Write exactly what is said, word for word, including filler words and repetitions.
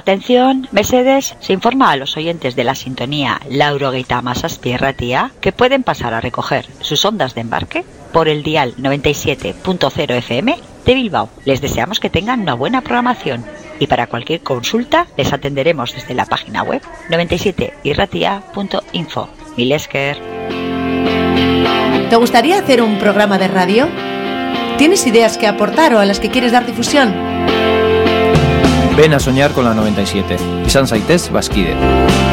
Atención, Mercedes se informa a los oyentes de la sintonía Laurogeita Hamazazpi Irratia que pueden pasar a recoger sus ondas de embarque por el dial noventa y siete punto cero F M de Bilbao. Les deseamos que tengan una buena programación y para cualquier consulta les atenderemos desde la página web noventa y siete irratia punto info. Mil esker. ¿Te gustaría hacer un programa de radio? ¿Tienes ideas que aportar o a las que quieres dar difusión? Ven a soñar con la noventa y siete. Izan zaitez bazkide.